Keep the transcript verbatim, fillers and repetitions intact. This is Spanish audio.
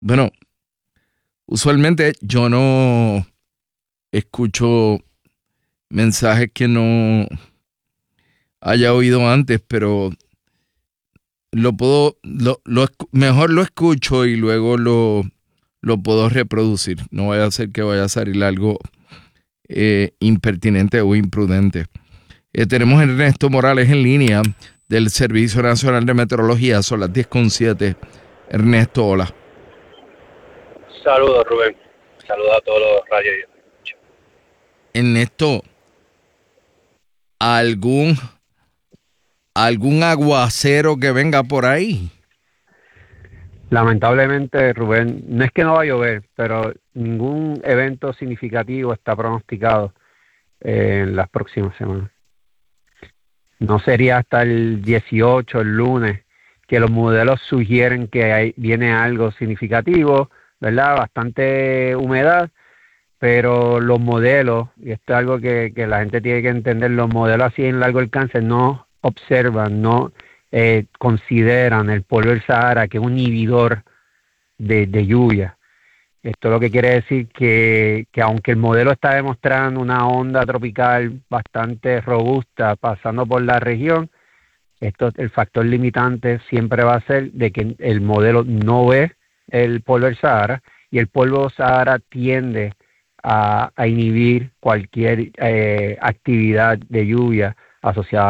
Bueno, usualmente yo no escucho mensajes que no haya oído antes, pero lo puedo, lo, lo escu- mejor lo escucho y luego lo, lo puedo reproducir. No vaya a ser que vaya a salir algo eh, impertinente o imprudente. Eh, tenemos a Ernesto Morales en línea del Servicio Nacional de Meteorología. Son las diez con siete. Ernesto, hola. Saludos, Rubén. Saludos a todos los radios. Ernesto, ¿algún, algún aguacero que venga por ahí? Lamentablemente, Rubén, no es que no va a llover, pero ningún evento significativo está pronosticado eh, en las próximas semanas. No sería hasta el dieciocho, el lunes, que los modelos sugieren que hay, viene algo significativo, ¿verdad? Bastante humedad, pero los modelos, y esto es algo que, que la gente tiene que entender, los modelos así en largo alcance no observan, no eh, consideran el polvo del Sahara, que es un inhibidor de, de lluvia. Esto lo que quiere decir que, que aunque el modelo está demostrando una onda tropical bastante robusta pasando por la región, esto, el factor limitante siempre va a ser de que el modelo no ve el polvo del Sahara, y el polvo Sahara tiende a, a inhibir cualquier eh, actividad de lluvia asociada